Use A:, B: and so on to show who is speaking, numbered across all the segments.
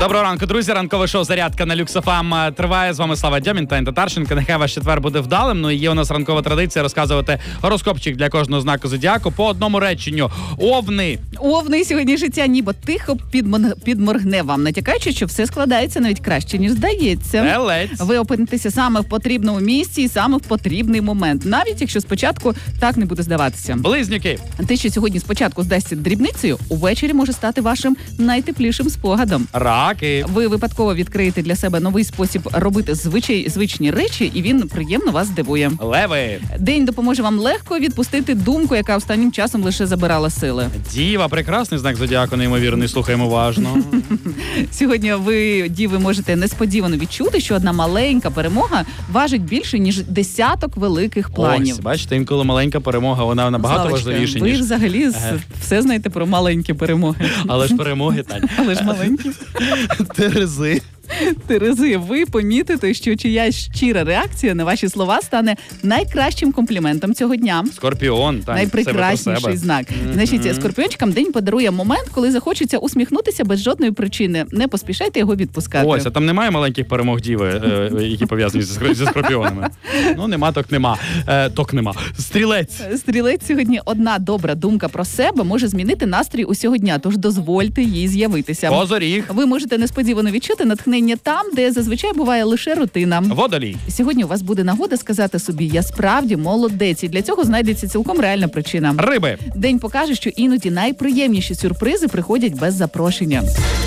A: Доброго ранку, друзі. Ранкове шоу «Зарядка» на Люкс ФМ триває. З вами Слава Дьомін та Татарченко. Нехай ваш четвер буде вдалим. Ну і є у нас ранкова традиція розказувати гороскопчик для кожного знаку зодіаку по одному реченню. Овни.
B: Овни, сьогодні життя ніби тихо підморгне вам, натякаючи, що все складається навіть краще, ніж здається.
A: Телець.
B: Ви опинитеся саме в потрібному місці і саме в потрібний момент. Навіть якщо спочатку так не буде здаватися.
A: Близнюки.
B: Те, що сьогодні спочатку здасться дрібницею, увечері може стати вашим найтеплішим спогадом.
A: Раки.
B: Ви випадково відкриєте для себе новий спосіб робити звичні речі, і він приємно вас здивує.
A: Леви.
B: День допоможе вам легко відпустити думку, яка останнім часом лише забирала сили.
A: Діва. Прекрасний знак зодіаку, неймовірний. Слухаємо уважно.
B: Сьогодні ви, діви, можете несподівано відчути, що одна маленька перемога важить більше, ніж десяток великих планів.
A: Ось, бачите, інколи маленька перемога, вона набагато важливіша, ніж...
B: Ви взагалі все знаєте про маленькі перемоги.
A: Але ж перемоги, Тань.
B: Але ж маленькі.
A: Терези.
B: Терези, ви помітите, що чиясь щира реакція на ваші слова стане найкращим компліментом цього дня.
A: Скорпіон, Тань,
B: найпрекрасніший знак. Значить, скорпіончикам день подарує момент, коли захочеться усміхнутися без жодної причини. Не поспішайте його відпускати.
A: Ось, а там немає маленьких перемог діви, які пов'язані зі скорпіонами? Ну, нема, так нема. Ток нема. Стрілець.
B: Стрілець сьогодні одна добра думка про себе може змінити настрій усього дня, тож дозвольте їй з'явитися.
A: Козоріг.
B: Ви можете несподівано відчути натхнення там, де зазвичай буває лише рутина.
A: Водолій.
B: Сьогодні у вас буде нагода сказати собі: я справді молодець, і для цього знайдеться цілком реальна причина.
A: Риби.
B: День покаже, що іноді найприємніші сюрпризи приходять без запрошення.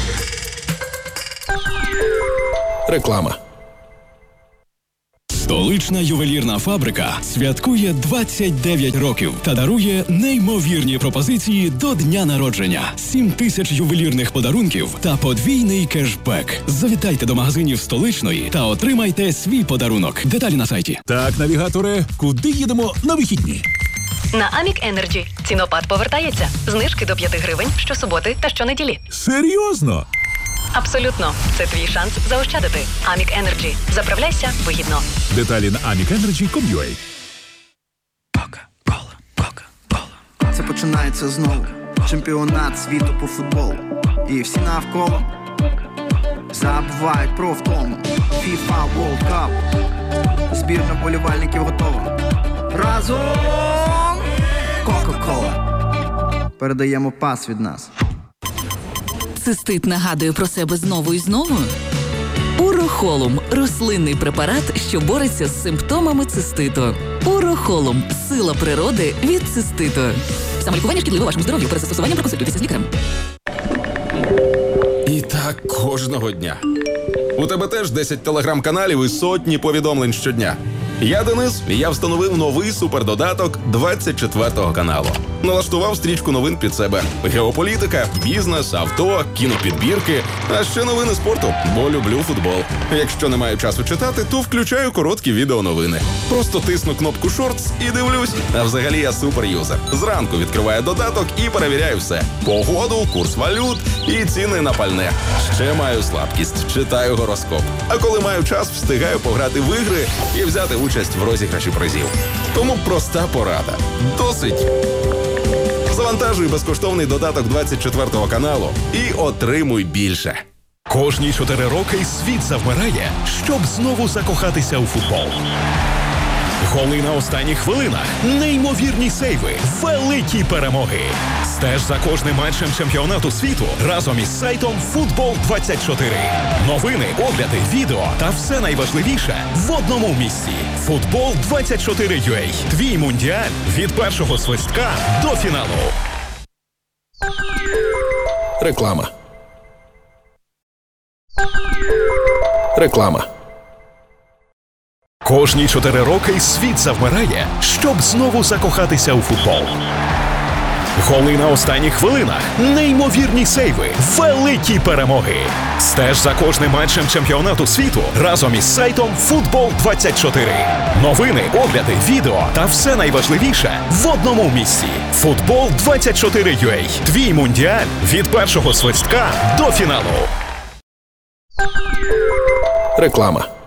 C: Реклама. Столична ювелірна фабрика святкує 29 років та дарує неймовірні пропозиції до дня народження. 7 тисяч ювелірних подарунків та подвійний кешбек. Завітайте до магазинів Столичної та отримайте свій подарунок. Деталі на сайті.
D: Так, навігаторе, куди їдемо на вихідні?
E: На Амік Енерджі цінопад повертається. Знижки до 5 гривень щосуботи та щонеділі.
D: Серйозно?
E: Абсолютно. Це твій шанс заощадити. Амік Енерджі. Заправляйся вигідно.
D: Деталі на amicenergy.com.ua.
F: Це починається знову. Чемпіонат світу по футболу. І всі навколо забувають про втому. FIFA World Cup. Збірна вболівальників готова. Разом! Кока-кола. Передаємо пас від нас.
G: Цистит нагадує про себе знову і знову? Урохолум – рослинний препарат, що бореться з симптомами циститу. Урохолум – сила природи від циститу. Самолікування шкідливе вашому здоров'ю. Перед застосуванням проконсультуйтеся з лікарем.
C: І так кожного дня. У тебе теж 10 телеграм-каналів і сотні повідомлень щодня. Я Денис, і я встановив новий супердодаток 24 каналу. Налаштував стрічку новин під себе. Геополітика, бізнес, авто, кінопідбірки, а ще новини спорту, бо люблю футбол. Якщо не маю часу читати, то включаю короткі відеоновини. Просто тисну кнопку «Шортс» і дивлюсь. А взагалі я суперюзер. Зранку відкриваю додаток і перевіряю все. Погоду, курс валют і ціни на пальне. Ще маю слабкість, читаю гороскоп. А коли маю час, встигаю пограти в ігри і взяти участь в розіграші призів. Тому проста порада. Досить. Завантажуй безкоштовний додаток 24 каналу і отримуй більше.
D: Кожні 4 роки світ завмирає, щоб знову закохатися у футбол. Голи на останніх хвилинах, неймовірні сейви, великі перемоги. Стеж за кожним матчем чемпіонату світу разом із сайтом Футбол24. Новини, огляди, відео та все найважливіше в одному місці. Футбол24.ua. Твій мундіаль від першого свистка до фіналу.
C: Реклама. Реклама.
D: Кожні 4 роки світ завмирає, щоб знову закохатися у футбол. Голи на останніх хвилинах, неймовірні сейви, великі перемоги. Стеж за кожним матчем чемпіонату світу разом із сайтом Футбол24. Новини, огляди, відео та все найважливіше в одному місці. Футбол24.ua. Твій мундіаль від першого свистка до фіналу.
C: Реклама.